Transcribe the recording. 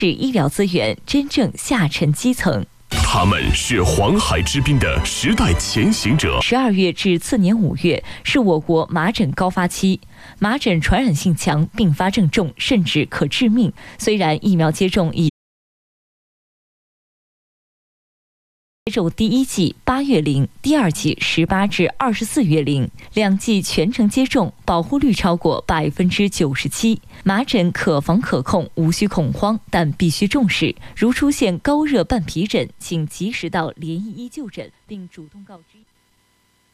使医疗资源真正下沉基层。 他们是黄海之滨的时代前行者。 12月至次年5月是我国麻疹高发期，麻疹传染性强，并发症重，甚至可致命。虽然疫苗接种已接种第一剂8月龄，第二剂18至24月龄，两剂全程接种，保护率超过97%。麻疹可防可控，无需恐慌，但必须重视。如出现高热伴皮疹，请及时到联谊医就诊，并主动告知。